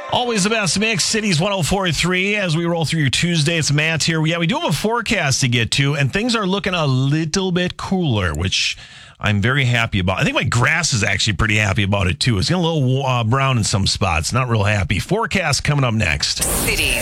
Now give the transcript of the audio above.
Always the best mix, Cities 104.3. As we roll through your Tuesday, it's Matt here. We do have a forecast to get to, and things are looking a little bit cooler, which I'm very happy about. I think my grass is actually pretty happy about it, too. It's getting a little brown in some spots. Not real happy. Forecast coming up next. Cities